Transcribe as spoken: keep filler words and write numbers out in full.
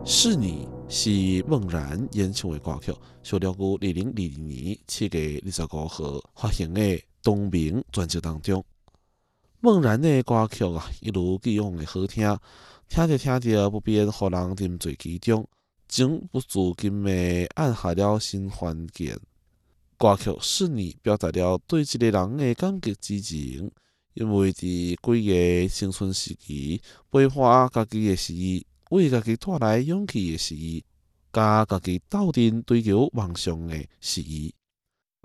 是你是孟然演唱的歌曲，收录于二零二二年七月二十五号发行的《同名》专辑当中。孟然的歌曲啊，一如既往的好听，听着听着不免互人沉醉其中，情不自禁的按下了新环键。歌曲是你表达了对一个人的感激之情，因为伫几个青春时期，陪伴家己的是伊，为家己带来勇气的是伊，甲家己斗阵追求梦想的是伊。